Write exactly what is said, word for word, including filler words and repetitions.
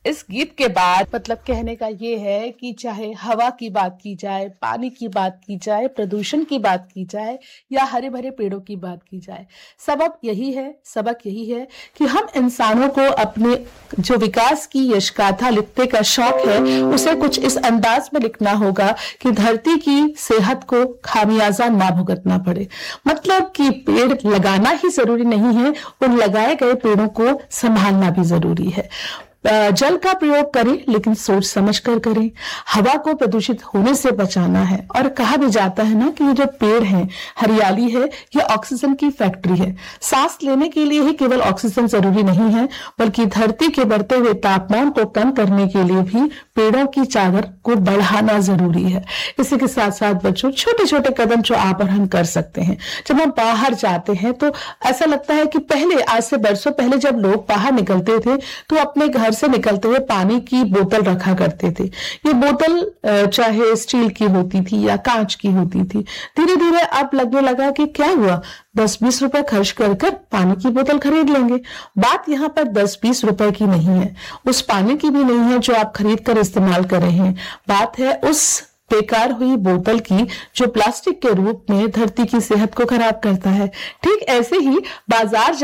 इस गीत के बाद मतलब कहने का ये है कि चाहे हवा की बात की जाए, पानी की बात की जाए, प्रदूषण की बात की जाए या हरे-भरे पेड़ों की बात की जाए, सबक यही है सबक यही है कि हम इंसानों को अपने जो विकास की यश गाथा लिखने का शौक है, उसे कुछ इस अंदाज में लिखना होगा कि धरती की सेहत को खामियाजा ना भुगतना पड़े। मतलब कि पेड़ लगाना ही ज़रूरी नहीं है, उन लगाए गए पेड़ों को संभालना भी ज़रूरी है। जल का प्रयोग करें लेकिन सोच समझ कर करें। हवा को प्रदूषित होने से बचाना है और कहा भी जाता है ना कि ये जो पेड़ है, हरियाली है, ये ऑक्सीजन की फैक्ट्री है। सांस लेने के लिए ही केवल ऑक्सीजन जरूरी नहीं है, बल्कि धरती के बढ़ते हुए तापमान को कम करने के लिए भी पेड़ों की चादर को बढ़ाना जरूरी है। इसी के साथ साथ बच्चों, छोटे छोटे कदम जो आप और हम कर सकते हैं। जब हम बाहर जाते हैं तो ऐसा लगता है कि पहले, आज से बरसों पहले जब लोग बाहर निकलते थे तो अपने घर से निकलते हुए पानी की बोतल रखा करते थे। ये बोतल चाहे स्टील की होती थी या कांच की होती थी। धीरे धीरे अब लगने लगा कि क्या हुआ, दस बीस रुपए खर्च कर कर पानी की बोतल खरीद लेंगे। बात यहाँ पर दस बीस रुपए की नहीं है, उस पानी की भी नहीं है जो आप खरीद कर इस्तेमाल कर रहे हैं। बात है उस बेकार हुई बोतल की जो प्लास्टिक के रूप में धरती की सेहत को खराब करता है। ठीक ऐसे ही बाजार